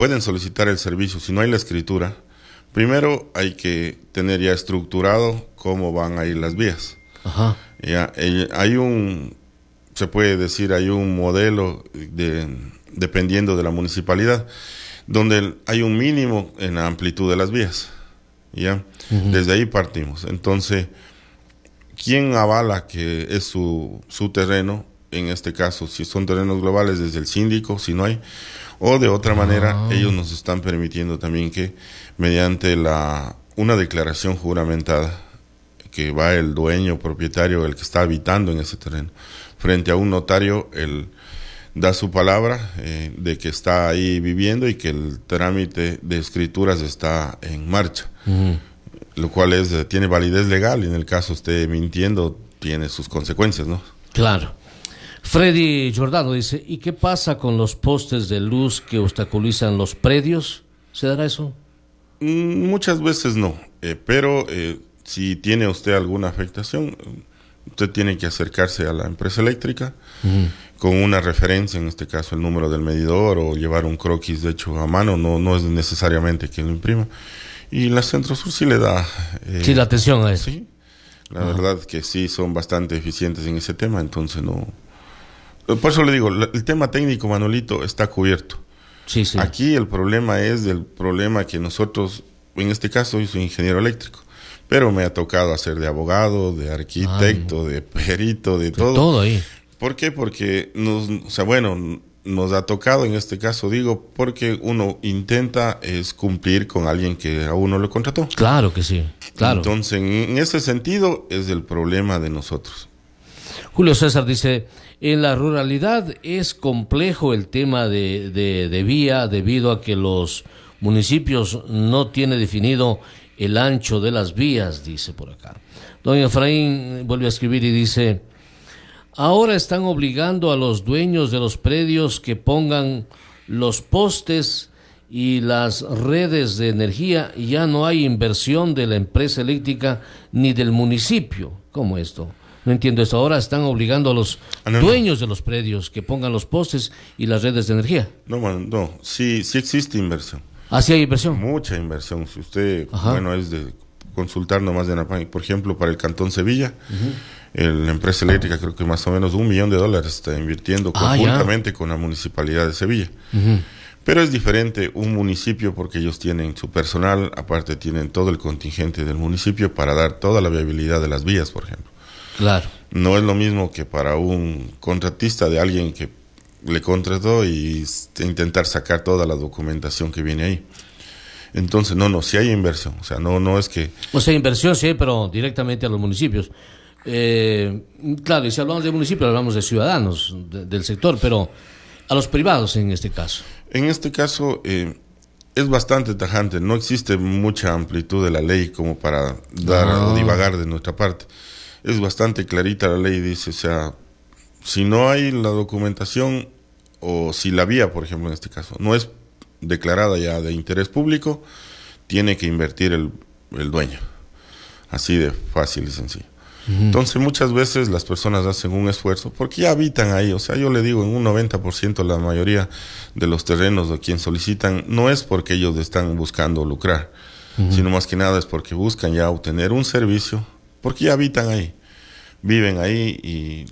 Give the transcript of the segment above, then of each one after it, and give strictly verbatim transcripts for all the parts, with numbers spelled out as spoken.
pueden solicitar el servicio, si no hay la escritura, primero hay que tener ya estructurado cómo van a ir las vías. Ajá. Ya, eh, hay un, se puede decir, hay un modelo de, dependiendo de la municipalidad, donde hay un mínimo en la amplitud de las vías. Ya, uh-huh. Desde ahí partimos. Entonces, ¿quién avala que es su, su terreno? En este caso, si son terrenos globales, desde el síndico, si no hay, o de otra manera, ah. ellos nos están permitiendo también que mediante la una declaración juramentada, que va el dueño, propietario, el que está habitando en ese terreno, frente a un notario, él da su palabra eh, de que está ahí viviendo y que el trámite de escrituras está en marcha, uh-huh. lo cual es tiene validez legal, y en el caso esté mintiendo, tiene sus consecuencias, ¿no? Claro. Freddy Giordano dice, ¿y qué pasa con los postes de luz que obstaculizan los predios? ¿Se dará eso? Mm, muchas veces no, eh, pero eh, si tiene usted alguna afectación, usted tiene que acercarse a la empresa eléctrica uh-huh. con una referencia, en este caso el número del medidor, o llevar un croquis de hecho a mano, no, no es necesariamente que lo imprima. Y la Centrosur sí le da... Eh, sí, la atención a eso. Sí, la uh-huh. verdad que sí son bastante eficientes en ese tema, entonces no... Por eso le digo, el tema técnico, Manuelito, está cubierto. Sí, sí. Aquí el problema es del problema que nosotros, en este caso yo soy ingeniero eléctrico, pero me ha tocado hacer de abogado, de arquitecto, Ay. de perito, de, de todo. todo ahí. ¿Por qué? Porque nos, o sea, bueno, nos ha tocado en este caso, digo, porque uno intenta es cumplir con alguien que a uno lo contrató. Claro que sí, claro. Entonces, en, en ese sentido es el problema de nosotros. Julio César dice, en la ruralidad es complejo el tema de, de, de vía debido a que los municipios no tienen definido el ancho de las vías, dice por acá. Don Efraín vuelve a escribir y dice, ahora están obligando a los dueños de los predios que pongan los postes y las redes de energía, y ya no hay inversión de la empresa eléctrica ni del municipio. ¿Cómo esto? No entiendo esto. Ahora están obligando a los ah, no, dueños no. de los predios que pongan los postes y las redes de energía. No, man, no, sí, sí existe inversión. ¿Ah, sí hay inversión? Mucha inversión. Si usted, Ajá. bueno, es de consultar nomás de Napan, por ejemplo, para el Cantón Sevilla, uh-huh. el, la empresa eléctrica creo que más o menos un millón de dólares está invirtiendo ah, conjuntamente ya. con la Municipalidad de Sevilla. Uh-huh. Pero es diferente un municipio porque ellos tienen su personal, aparte tienen todo el contingente del municipio para dar toda la viabilidad de las vías, por ejemplo. Claro. No es lo mismo que para un contratista de alguien que le contrató y intentar sacar toda la documentación que viene ahí. Entonces, no, no, sí hay inversión. O sea, no, no es que... O sea, inversión sí, pero directamente a los municipios. Eh, claro, y si hablamos de municipios, hablamos de ciudadanos de, del sector, pero a los privados en este caso. En este caso, eh, es bastante tajante. No existe mucha amplitud de la ley como para dar ah. o divagar de nuestra parte. Es bastante clarita la ley, dice, o sea, si no hay la documentación, o si la vía, por ejemplo, en este caso, no es declarada ya de interés público, tiene que invertir el, el dueño. Así de fácil y sencillo. Uh-huh. Entonces, muchas veces las personas hacen un esfuerzo, porque ya habitan ahí, o sea, yo le digo, en un noventa por ciento la mayoría de los terrenos de quien solicitan, no es porque ellos están buscando lucrar, uh-huh. sino más que nada es porque buscan ya obtener un servicio, porque ya habitan ahí, viven ahí y,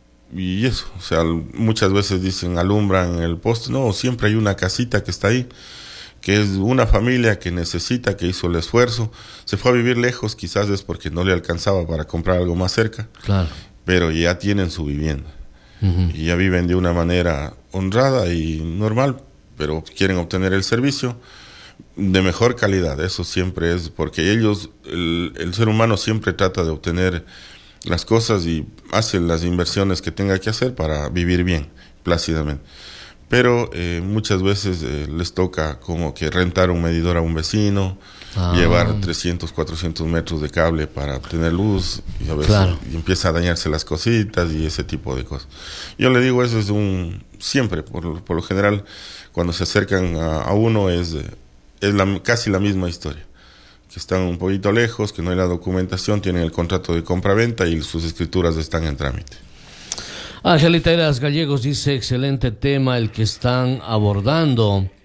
y eso, o sea, muchas veces dicen alumbran el poste, no, siempre hay una casita que está ahí, que es una familia que necesita, que hizo el esfuerzo, se fue a vivir lejos, quizás es porque no le alcanzaba para comprar algo más cerca, claro. pero ya tienen su vivienda, uh-huh. y ya viven de una manera honrada y normal, pero quieren obtener el servicio de mejor calidad. Eso siempre es porque ellos, el, el ser humano siempre trata de obtener las cosas y hace las inversiones que tenga que hacer para vivir bien, plácidamente. Pero eh, muchas veces eh, les toca como que rentar un medidor a un vecino, ah. llevar trescientos, cuatrocientos metros de cable para obtener luz, y a veces claro. y empieza a dañarse las cositas y ese tipo de cosas. Yo le digo, eso es un, siempre, por, por lo general, cuando se acercan a, a uno es... Eh, es la, casi la misma historia, que están un poquito lejos, que no hay la documentación, tienen el contrato de compra-venta y sus escrituras están en trámite. Angelita Eras Gallegos dice, excelente tema el que están abordando.